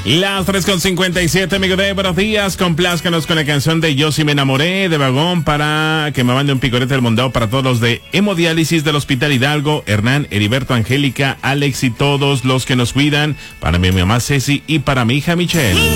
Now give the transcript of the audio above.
Las 3:57, amigo de buenos días. Complázcanos con la canción de Yo sí me enamoré de Vagón para que me mande un picorete del mondeo para todos los de hemodiálisis del Hospital Hidalgo, Hernán, Heriberto, Angélica, Alex y todos los que nos cuidan, para mi mamá Ceci y para mi hija Michelle.